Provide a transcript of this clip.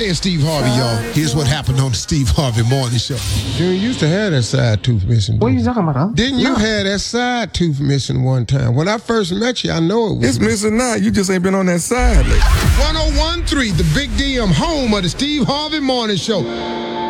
and Steve Harvey, y'all. Here's what happened on the Steve Harvey Morning Show. Junior used to have that side tooth missing. What are you talking about, huh? Didn't you have that side tooth missing one time? When I first met you, I know it was. It's missing now. You just ain't been on that side lately. 1013, the Big DM, home of the Steve Harvey Morning Show.